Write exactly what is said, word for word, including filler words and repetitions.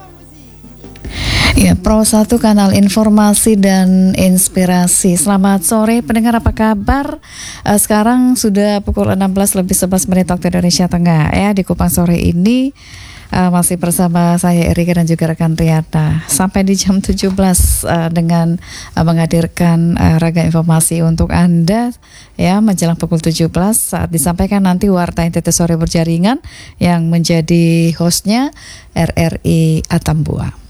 Ya, Pro satu kanal informasi dan inspirasi. Selamat sore pendengar, apa kabar? Uh, sekarang sudah pukul enam belas lebih sebelas menit waktu Indonesia Tengah ya. Di Kupang sore ini uh, masih bersama saya Erika dan juga rekan Triata sampai di jam tujuh belas uh, dengan uh, menghadirkan uh, ragam informasi untuk Anda ya, menjelang pukul tujuh belas saat disampaikan nanti Warta N T T Sore Berjaringan yang menjadi hostnya R R I Atambua.